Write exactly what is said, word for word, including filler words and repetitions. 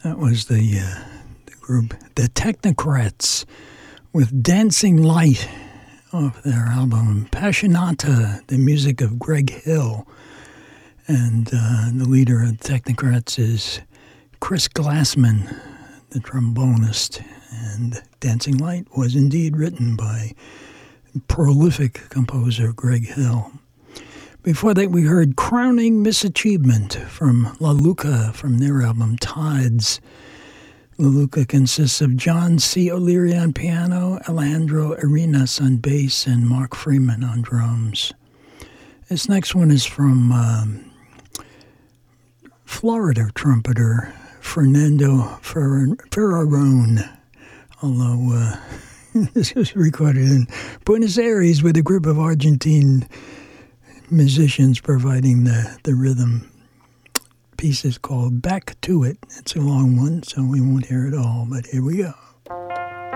That was the, uh, the group, the Technocrats, with Dancing Light off their album Passionata, the music of Greg Hill. And uh, the leader of the Technocrats is Chris Glassman, the trombonist. And Dancing Light was indeed written by prolific composer Greg Hill. Before that, we heard Crowning Misachievement from La Luca from their album Tides. La Luca consists of John C. O'Leary on piano, Alejandro Arenas on bass, and Mark Freeman on drums. This next one is from um, Florida trumpeter Fernando Fer- Ferrarone, although uh, this was recorded in Buenos Aires with a group of Argentine musicians providing the, the rhythm. Piece is called Back to It. It's a long one, so we won't hear it all, but here we go.